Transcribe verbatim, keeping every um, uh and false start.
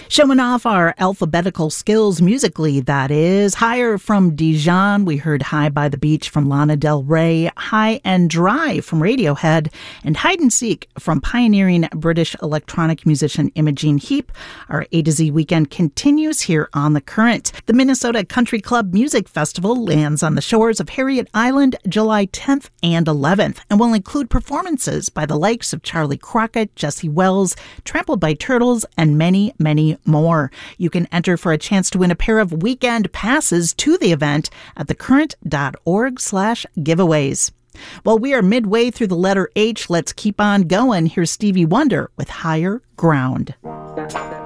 Showing off our alphabetical skills musically, that is. Higher from Dijon, we heard High by the Beach from Lana Del Rey, High and Dry from Radiohead, and Hide and Seek from pioneering British electronic musician Imogen Heap. Our A to Z weekend continues here on The Current. The Minnesota Country Club Music Festival lands on the shores of Harriet Island July tenth and eleventh, and will include performances by the likes of Charlie Crockett, Jesse Wells, Trampled by Turtles, and many, many more. You can enter for a chance to win a pair of weekend passes to the event at thecurrent.org slash giveaways. Well, we are midway through the letter H. Let's keep on going. Here's Stevie Wonder with Higher Ground.